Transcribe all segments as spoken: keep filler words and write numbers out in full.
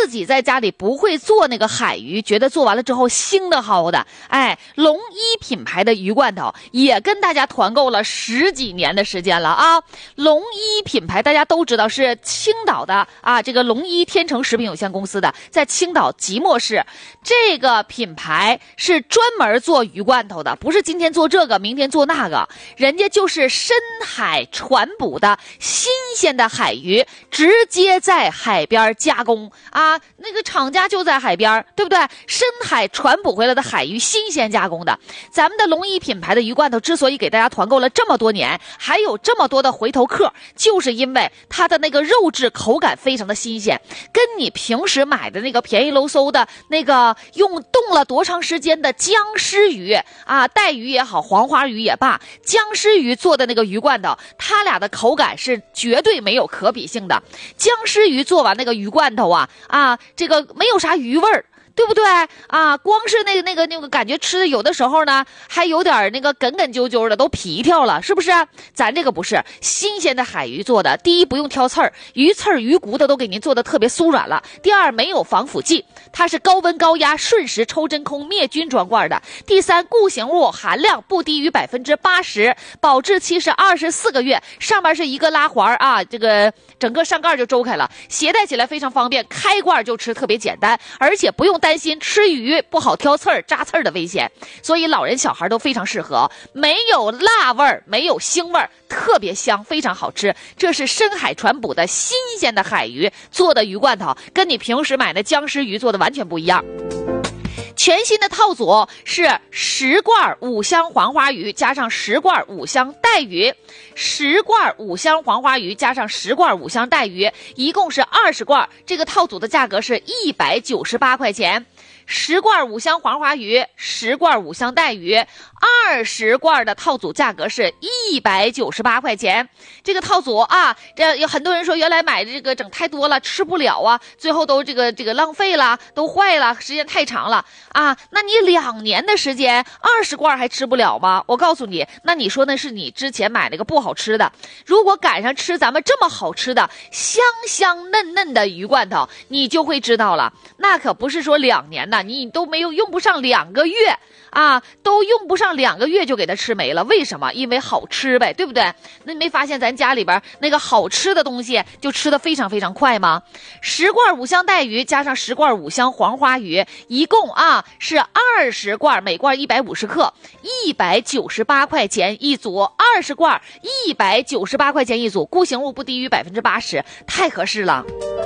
己在家里不会做那个海鱼，觉得做完了之后腥的好的，哎，龙一品牌的鱼罐头也跟大家团购了十几年的时间了啊。龙一品牌大家都知道是青岛的啊，这个龙一天成食品有限公司的，在青岛即墨市，这个品牌是专门做鱼罐头的，不是今天做这个明天做那个，人家就是深海传捕的新鲜的海鱼，直接在海边加工啊，那个厂家就在海边，对不对？深海传捕回来的海鱼新鲜加工的。咱们的龙一品牌的鱼罐头之所以给大家团购了这么多年，还有这么多的回头客，就是因为它的那个肉质口感非常的新鲜，跟你平时买的那个便宜喽嗖的那个用冻了多长时间的姜丝鱼啊，带鱼也好，黄花鱼也罢，姜丝鱼做的那个鱼罐头，它俩的口感是绝对没有可比性的。姜丝鱼做完那个鱼罐头啊啊，这个没有啥鱼味儿，对不对啊？光是那个那个那个感觉吃的有的时候呢，还有点那个梗梗啾啾的，都皮跳了，是不是？咱这个不是新鲜的海鱼做的，第一不用挑刺儿，鱼刺儿鱼骨头都给您做的特别酥软了。第二没有防腐剂，它是高温高压瞬时抽真空灭菌装罐的。第三固形物含量不低于百分之八十，保质期是二十四个月。上面是一个拉环啊，这个整个上盖就周开了，携带起来非常方便，开罐就吃特别简单，而且不用担心吃鱼不好挑刺儿扎刺儿的危险，所以老人小孩都非常适合，没有辣味儿，没有腥味儿，特别香，非常好吃。这是深海传捕的新鲜的海鱼做的鱼罐头，跟你平时买的姜丝鱼做的完全不一样。全新的套组是十罐五香黄花鱼加上十罐五香带鱼，十罐五香黄花鱼加上十罐五香带鱼，一共是二十罐。这个套组的价格是一百九十八块钱。十罐五香黄花鱼，十罐五香带鱼，二十罐的套组价格是一百九十八块钱。这个套组啊，这有很多人说原来买的这个整太多了，吃不了啊，最后都这个这个浪费了，都坏了，时间太长了啊。那你两年的时间，二十罐还吃不了吗？我告诉你，那你说那是你之前买那个不好吃的，如果赶上吃咱们这么好吃的香香嫩嫩的鱼罐头，你就会知道了，那可不是说两年的。你都没有用不上两个月啊，都用不上两个月就给它吃没了，为什么？因为好吃呗，对不对？那你没发现咱家里边那个好吃的东西就吃得非常非常快吗？十罐五香带鱼加上十罐五香黄花鱼，一共啊是二十罐，每罐一百五十克，一百九十八块钱一组，二十罐一百九十八块钱一组，固形物不低于百分之八十，太合适了。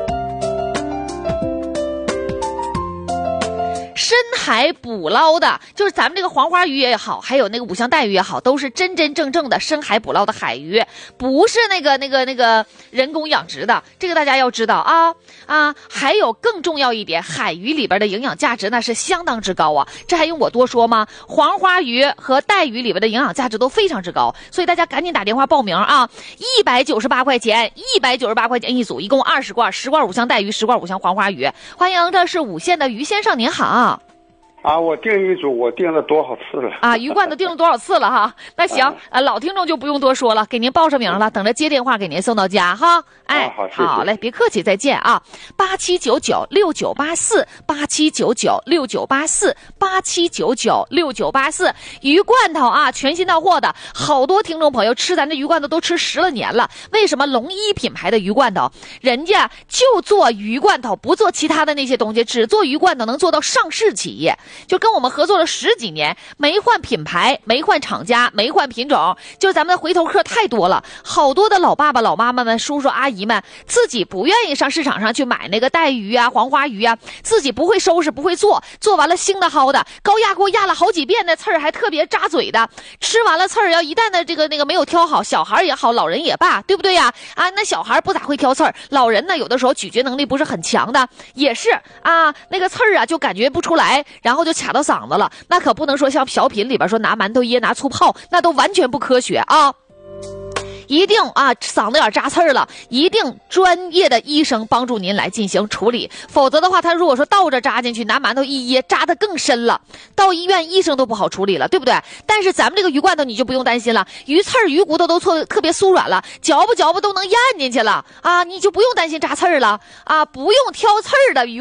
深海捕捞的，就是咱们这个黄花鱼也好，还有那个五香带鱼也好，都是真真正正的深海捕捞的海鱼，不是那个那个那个人工养殖的，这个大家要知道啊啊！还有更重要一点，海鱼里边的营养价值那是相当之高啊，这还用我多说吗？黄花鱼和带鱼里边的营养价值都非常之高，所以大家赶紧打电话报名啊！一百九十八块钱，一百九十八块钱一组，一共二十罐，十罐五香带鱼，十罐五香黄花鱼。欢迎，这是五县的于先生，您好。 啊，我订一组，我订了多少次了？ 啊，鱼罐头订了多少次了哈？那行，啊、呃，老听众就不用多说了，给您报上名了，等着接电话给您送到家哈。哎， 啊、好，谢谢好嘞，别客气，再见啊！八七九九六九八四，八七九九六九八四，八七九九六九八四，鱼罐头啊，全新到货的，好多听众朋友吃咱这鱼罐头都吃十来年了。为什么龙一品牌的鱼罐头，人家就做鱼罐头，不做其他的那些东西，只做鱼罐头，能做到上市企业。就跟我们合作了十几年，没换品牌，没换厂家，没换品种，就咱们的回头客太多了。好多的老爸爸、老妈妈们、叔叔阿姨们，自己不愿意上市场上去买那个带鱼啊、黄花鱼啊，自己不会收拾，不会做，做完了腥的蒿的，高压锅压了好几遍的刺儿还特别扎嘴的，吃完了刺儿要一旦的这个那个没有挑好，小孩也好，老人也罢，对不对呀？啊，那小孩不咋会挑刺儿，老人呢有的时候咀嚼能力不是很强的，也是啊，那个刺儿啊就感觉不出来，然后就卡到嗓子了，那可不能说像小品里边说拿馒头噎拿醋泡，那都完全不科学啊！一定啊，嗓子眼扎刺儿了，一定专业的医生帮助您来进行处理，否则的话，他如果说倒着扎进去，拿馒头一噎，扎得更深了，到医院医生都不好处理了，对不对？但是咱们这个鱼罐头你就不用担心了，鱼刺儿、鱼骨头都特特别酥软了，嚼吧嚼吧都能咽进去了啊，你就不用担心扎刺儿了啊，不用挑刺儿的鱼。